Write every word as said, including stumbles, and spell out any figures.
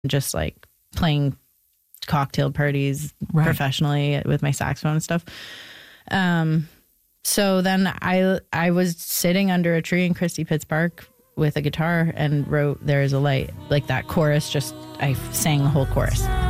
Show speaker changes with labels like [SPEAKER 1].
[SPEAKER 1] just like playing cocktail parties right. professionally with my saxophone and stuff. Um, so then I I was sitting under a tree in Christie Pitts Park with a guitar and wrote "There Is a Light." Like that chorus, just I sang the whole chorus.